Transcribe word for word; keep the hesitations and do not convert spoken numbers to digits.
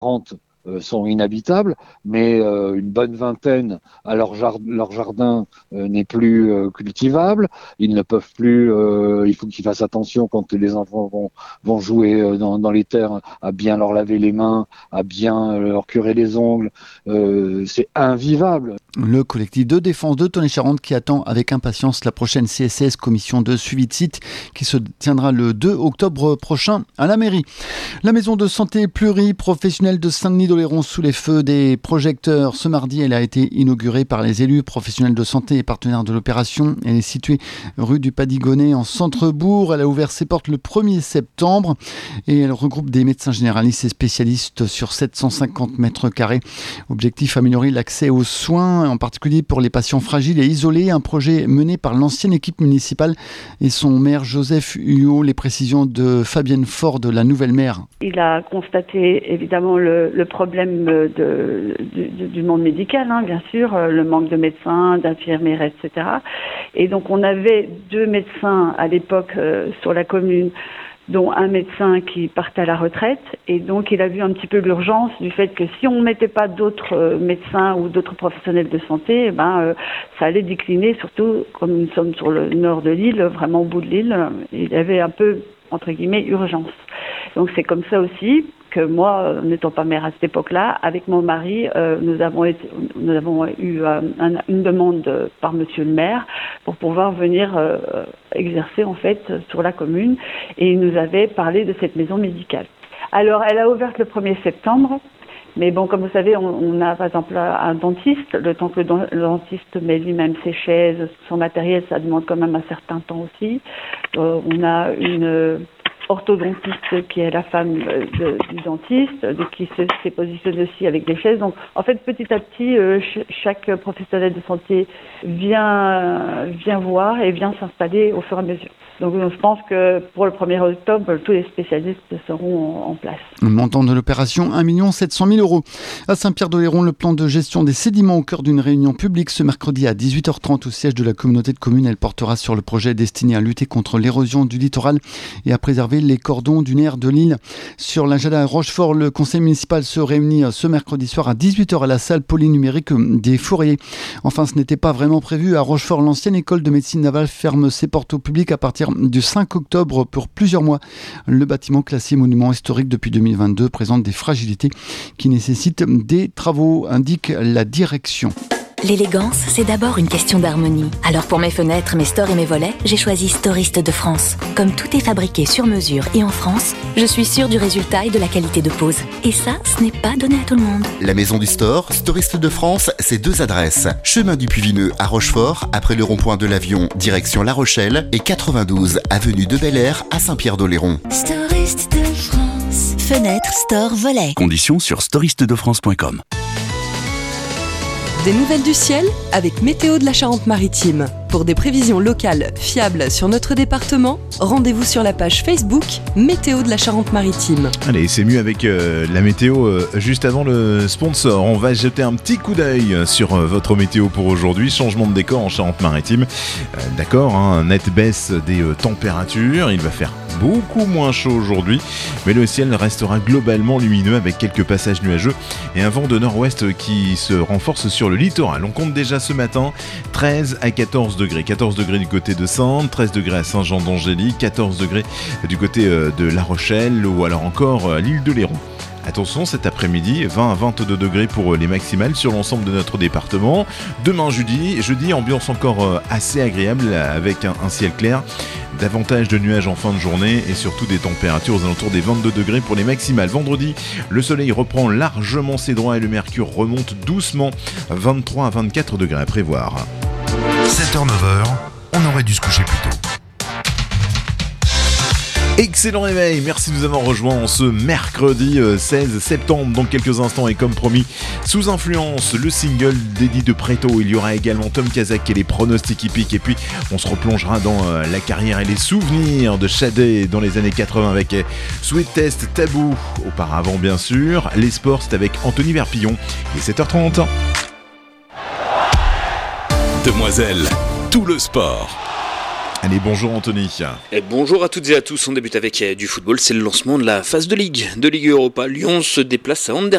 trente euh, sont inhabitables, mais euh, une bonne vingtaine à leur, jar- leur jardin euh, n'est plus euh, cultivable. Ils ne peuvent plus, euh, il faut qu'ils fassent attention quand les enfants vont, vont jouer euh, dans, dans les terres, à bien leur laver les mains, à bien euh, leur curer les ongles. Euh, c'est invivable. Le collectif de défense de Tonnet-Charente qui attend avec impatience la prochaine C S S, commission de suivi de site, qui se tiendra le deux octobre prochain à la mairie. La maison de santé pluriprofessionnelle de Saint-Denis-d'Oléron sous les feux des projecteurs. Ce mardi, elle a été inaugurée par les élus professionnels de santé et partenaires de l'opération. Elle est située rue du Padigonnet en centre-bourg. Elle a ouvert ses portes le premier septembre et elle regroupe des médecins généralistes et spécialistes sur sept cent cinquante mètres carrés. Objectif, améliorer l'accès aux soins, en particulier pour les patients fragiles et isolés. Un projet mené par l'ancienne équipe municipale et son maire Joseph Huot. Les précisions de Fabienne Ford, de la nouvelle maire. Il a constaté évidemment le, le problème de, du, du monde médical, hein, bien sûr, le manque de médecins, d'infirmières, et cetera. Et donc on avait deux médecins à l'époque euh, sur la commune, dont un médecin qui partait à la retraite, et donc il a vu un petit peu l'urgence du fait que si on ne mettait pas d'autres euh, médecins ou d'autres professionnels de santé, eh ben, euh, ça allait décliner, surtout comme nous sommes sur le nord de l'île, vraiment au bout de l'île, il y avait un peu, entre guillemets, urgence. Donc c'est comme ça aussi que moi, n'étant pas maire à cette époque-là, avec mon mari, euh, nous avons été, nous avons eu euh, un, une demande par Monsieur le maire pour pouvoir venir euh, exercer en fait sur la commune, et il nous avait parlé de cette maison médicale. Alors, elle a ouvert le premier septembre. Mais bon, comme vous savez, on, on a par exemple un dentiste. Le temps que le, don, le dentiste met lui-même ses chaises, son matériel, ça demande quand même un certain temps aussi. Euh, on a une orthodontiste qui est la femme de, du dentiste, de, qui se, s'est positionnée aussi avec des chaises. Donc, en fait, petit à petit, euh, ch- chaque professionnel de santé vient, vient voir et vient s'installer au fur et à mesure. Donc, je pense que pour le premier octobre, tous les spécialistes seront en, en place. Le montant de l'opération, un million sept cent mille euros. À Saint-Pierre-d'Oléron, le plan de gestion des sédiments au cœur d'une réunion publique ce mercredi à dix-huit heures trente au siège de la communauté de communes. Elle portera sur le projet destiné à lutter contre l'érosion du littoral et à préserver les cordons dunaires de l'île. Sur l'agenda à Rochefort, le conseil municipal se réunit ce mercredi soir à dix-huit heures à la salle polynumérique des Fourriers. Enfin, ce n'était pas vraiment prévu. À Rochefort, l'ancienne école de médecine navale ferme ses portes au public à partir du cinq octobre pour plusieurs mois. Le bâtiment classé monument historique depuis deux mille vingt-deux présente des fragilités qui nécessitent des travaux, indique la direction. L'élégance, c'est d'abord une question d'harmonie. Alors pour mes fenêtres, mes stores et mes volets, j'ai choisi Storiste de France. Comme tout est fabriqué sur mesure et en France, je suis sûre du résultat et de la qualité de pose. Et ça, ce n'est pas donné à tout le monde. La maison du store, Storiste de France, c'est deux adresses. Chemin du Puy-Vineux à Rochefort, après le rond-point de l'Avion, direction La Rochelle, et quatre-vingt-douze avenue de Bel-Air à Saint-Pierre-d'Oléron. Storiste de France. Fenêtre, store, volet. Conditions sur storiste de france point com. Des nouvelles du ciel avec Météo de la Charente-Maritime. Pour des prévisions locales fiables sur notre département, rendez-vous sur la page Facebook Météo de la Charente-Maritime. Allez, c'est mieux avec euh, la météo euh, juste avant le sponsor. On va jeter un petit coup d'œil sur euh, votre météo pour aujourd'hui. Changement de décor en Charente-Maritime. Euh, d'accord, hein, nette baisse des euh, températures. Il va faire beaucoup moins chaud aujourd'hui, mais le ciel restera globalement lumineux avec quelques passages nuageux et un vent de nord-ouest qui se renforce sur le littoral. On compte déjà ce matin treize à quatorze degrés. quatorze degrés du côté de Saintes, treize degrés à Saint-Jean-d'Angély, quatorze degrés du côté de La Rochelle ou alors encore l'île de Léron. Attention, cet après-midi, vingt à vingt-deux degrés pour les maximales sur l'ensemble de notre département. Demain jeudi, jeudi ambiance encore assez agréable avec un, un ciel clair, davantage de nuages en fin de journée et surtout des températures aux alentours des vingt-deux degrés pour les maximales. Vendredi, le soleil reprend largement ses droits et le mercure remonte doucement, vingt-trois à vingt-quatre degrés à prévoir. sept heures neuf heures, on aurait dû se coucher plus tôt. Excellent réveil, merci de nous avoir rejoints ce mercredi seize septembre. Dans quelques instants et comme promis, sous influence, le single d'Eddie de Preto. Il y aura également Tom Kazak et les pronostics hippiques. Et puis on se replongera dans la carrière et les souvenirs de Shadé dans les années quatre-vingts avec Sweet Test, Tabou. Auparavant bien sûr, les sports c'est avec Anthony Verpillon. Il est sept heures trente. Demoiselle, tout le sport. Allez, bonjour Anthony. Et bonjour à toutes et à tous, on débute avec du football, c'est le lancement de la phase de Ligue, de Ligue Europa. Lyon se déplace à Anderlecht.